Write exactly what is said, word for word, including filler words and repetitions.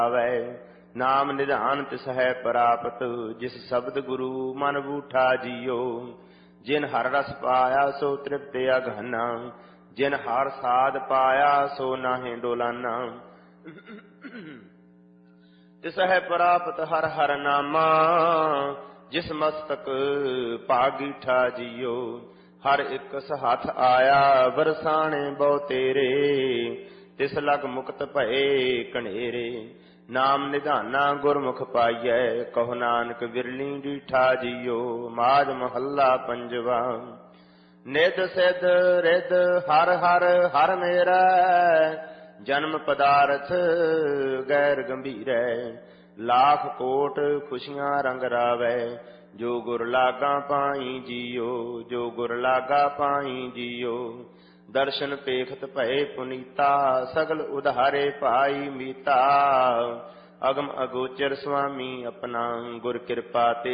ਆਵੈ। ਨਾਮ ਨਿਧਾਨ ਤਿਸ ਹੈ ਪ੍ਰਾਪਤ, ਜਿਸ ਸ਼ਬਦ ਗੁਰੂ ਮਨ ਬੂਠਾ ਜੀਓ। ਜਿਨ ਹਰ ਰਸ ਪਾਇਆ ਸੋ ਤ੍ਰਿਪਤ ਅਗਹਨਾ, ਜਿਨ ਹਰ ਸਾਧ ਪਾਇਆ ਸੋ ਨਾਹਿ ਡੋਲਾਨਾ। ਤਿਸ ਹੈ ਪ੍ਰਾਪਤ ਹਰ ਹਰ ਨਾਮਾ, ਜਿਸ ਮਸਤਕ ਭਾਗੀਠਾ ਜੀਓ। ਹਰ ਇੱਕ ਹੱਥ ਆਇਆ ਵਰਸਾਣੇ ਬਹੁ ਤੇਰੇ, ਤਿਸ ਲਗ ਮੁਕਤ ਭਏ ਕਨੇਰੇ। ਨਾਮ ਨਿਧਾਨਾ ਗੁਰਮੁਖ ਪਾਈਐ, ਕਹੋ ਨਾਨਕ ਵਿਰਲੀ ਡੀਠਾ ਜੀਓ। ਮਾਝ ਮਹੱਲਾ ਪੰਜਵਾ। ਨਿਧ ਸਿਧ ਰਿਧ ਹਰ ਹਰ ਹਰ ਮੇਰਾ, ਜਨਮ ਪਦਾਰਥ ਗੈਰ ਗੰਭੀਰੈ। ਲਾਖ ਕੋਟ ਖੁਸ਼ੀਆਂ ਰੰਗ ਰਾਵੈ, ਜੋ ਗੁਰ ਲਾਗਾ ਪਾਈ ਜੀਓ। ਜੋ ਗੁਰ ਲਾਗਾ ਪਾਈ ਜੀਓ। ਦਰਸ਼ਨ ਪੇਖਤ ਭਏ ਪੁਨੀਤਾ, ਸਗਲ ਉਧਾਰੇ ਭਾਈ ਮੀਤਾ। ਅਗਮ ਅਗੋਚਰ ਸੁਆਮੀ ਆਪਣਾ, ਗੁਰ ਕਿਰਪਾ ਤੇ